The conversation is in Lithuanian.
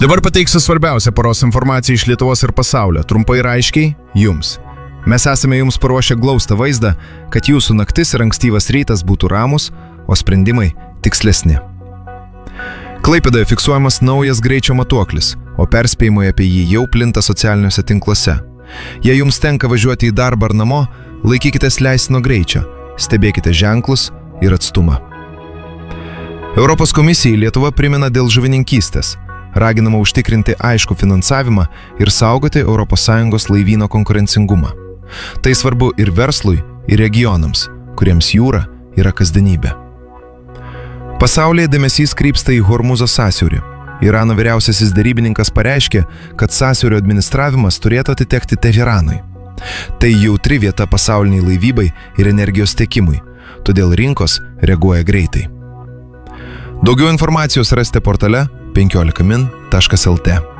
Dabar pateiksiu svarbiausią paros informaciją iš Lietuvos ir pasaulio, trumpai ir aiškiai, jums. Mes esame jums paruošę glaustą vaizdą, kad jūsų naktis ir ankstyvas rytas būtų ramus, o sprendimai tikslesni. Klaipėdoje fiksuojamas naujas greičio matuoklis, o perspėjimai apie jį jau plinta socialiniuose tinkluose. Jei jums tenka važiuoti į darbą ar namo, laikykitės leistino greičio, stebėkite ženklus ir atstumą. Europos komisijai Lietuva primena dėl žuvininkystės. Raginama užtikrinti aišku finansavimą ir saugoti ES laivyno konkurencingumą. Tai svarbu ir verslui, ir regionams, kuriems jūra yra kasdienybė. Pasaulyje dėmesys krypsta į Hormuzo sąsiaurį. Irano vyriausiasis derybininkas pareiškė, kad sąsiaurio administravimas turėtų atitekti Teheranui. Tai jautri vieta pasauliniai laivybai ir energijos tiekimui, todėl rinkos reaguoja greitai. Daugiau informacijos rasite portale 15min.lt.